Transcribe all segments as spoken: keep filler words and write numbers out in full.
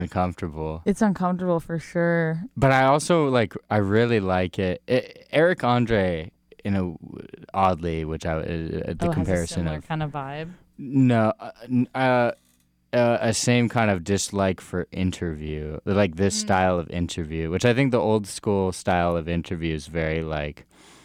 Uncomfortable. It's uncomfortable for sure. But I also like. I really like it. it Eric Andre, in a oddly, which I uh, the Oh, it has a comparison similar of kind of vibe. no, uh, n- uh, uh, a same kind of dislike for interview, like this Mm. style of interview, which I think the old school style of interview is very like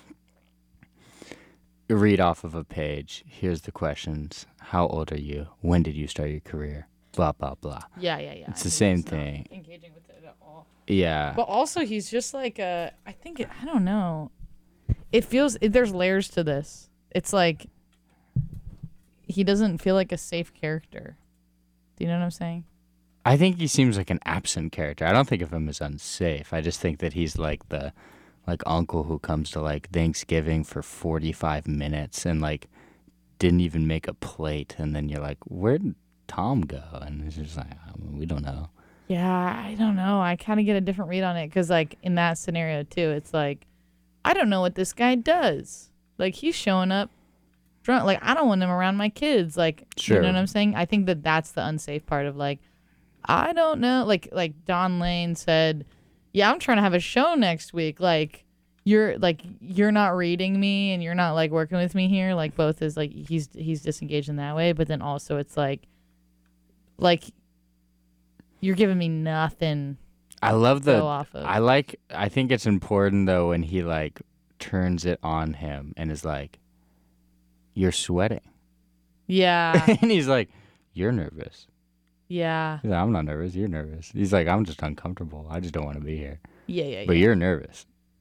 read off of a page. Here's the questions. How old are you? When did you start your career? Blah blah blah. Yeah, yeah, yeah. It's the He's same just not thing. engaging with it at all. Yeah. But also, he's just like a. I think it, I don't know. It feels it, there's layers to this. It's like he doesn't feel like a safe character. Do you know what I'm saying? I think he seems like an absent character. I don't think of him as unsafe. I just think that he's like the like uncle who comes to like Thanksgiving for forty-five minutes and like didn't even make a plate, and then you're like, where did Tom go? And it's just like, we don't know. Yeah, I don't know. I kind of get a different read on it because, like, in that scenario too, it's like, I don't know what this guy does. Like, he's showing up drunk. Like, I don't want him around my kids. Like, Sure. you know what I'm saying? I think that that's the unsafe part of like, I don't know. Like, like Don Lane said, yeah, I'm trying to have a show next week. Like, you're like you're not reading me and you're not like working with me here. Like, both is like he's he's disengaged in that way, but then also it's like, like. You're giving me nothing. I love the. Go off of. I like. I think it's important though when he like turns it on him and is like, "You're sweating," Yeah, and he's like, "You're nervous." yeah, He's like, I'm not nervous. You're nervous. He's like, I'm just uncomfortable. I just don't want to be here. yeah, yeah. But yeah. you're nervous.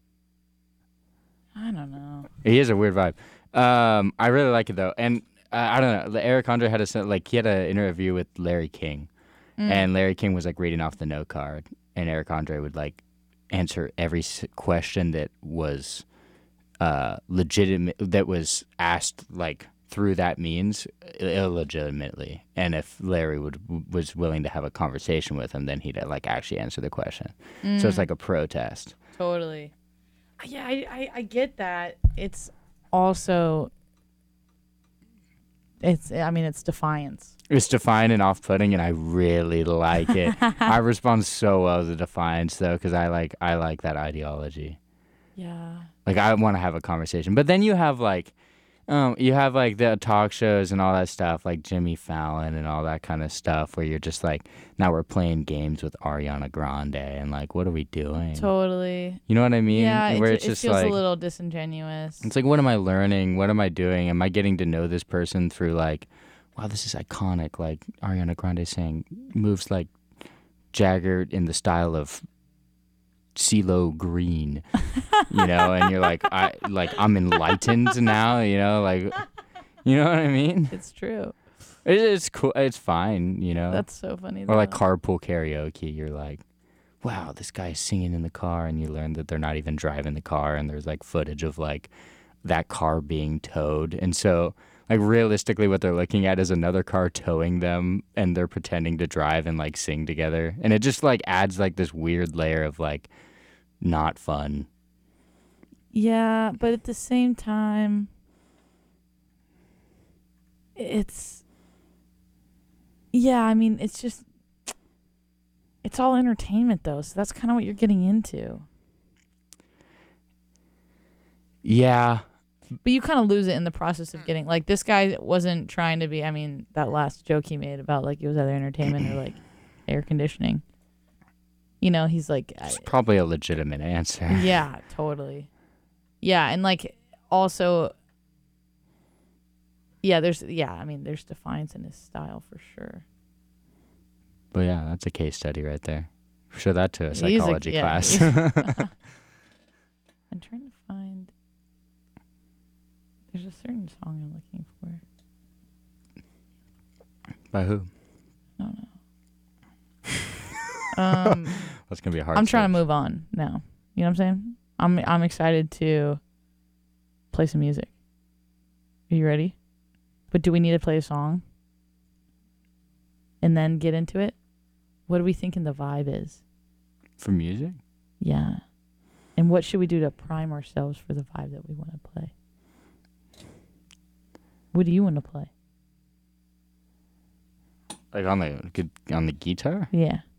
I don't know. He has a weird vibe. Um, I really like it though, and uh, I don't know. Eric Andre had a like he had an interview with Larry King, Mm. and Larry King was like reading off the note card, and Eric Andre would like answer every s- question that was uh legitimate that was asked like through that means illegitimately, and if Larry would was willing to have a conversation with him, then he'd like actually answer the question. Mm. So it's like a protest. Totally. Yeah, I, I, I get that. It's also, it's. I mean, it's defiance. It's defiant and off-putting, and I really like it. I respond so well to defiance though, because I like I like that ideology. Yeah. Like I want to have a conversation, but then you have like, um, you have like the talk shows and all that stuff, like Jimmy Fallon and all that kind of stuff, where you're just like, now we're playing games with Ariana Grande, and like, what are we doing? Totally. You know what I mean? Yeah, it, where ju- it's it just feels like a little disingenuous. it's like, what am I learning? What am I doing? Am I getting to know this person through like, wow, this is iconic. Like Ariana Grande saying moves like Jagger in the style of CeeLo Green, you know, and you're like, I like I'm enlightened now, you know, like, you know what I mean? It's true. It, it's cool. It's fine, you know. That's so funny. Or like though. carpool karaoke. You're like, wow, this guy's singing in the car, and you learn that they're not even driving the car, and there's like footage of like that car being towed, and so like realistically, what they're looking at is another car towing them, and they're pretending to drive and like sing together, and it just like adds like this weird layer of like not fun. Yeah, but at the same time, it's. Yeah, I mean, it's just. It's all entertainment, though, so that's kind of what you're getting into. Yeah. But you kind of lose it in the process of getting. Like, this guy wasn't trying to be. I mean, that last joke he made about, like, it was either entertainment or, like, air conditioning. You know, he's like. It's probably a legitimate answer. Yeah, totally. Yeah, and, like, also. Yeah, there's. Yeah, I mean, there's defiance in his style for sure. But yeah, that's a case study right there. Show that to a He's a- psychology yeah, class. he's- I'm trying to find. There's a certain song I'm looking for. By who? I don't know. um, That's gonna be a hard. I'm trying to search. move on now. You know what I'm saying? I'm I'm excited to play some music. Are you ready? But do we need to play a song and then get into it? What are we thinking the vibe is? For music? Yeah. And what should we do to prime ourselves for the vibe that we want to play? What do you want to play? Like on the on the guitar? Yeah.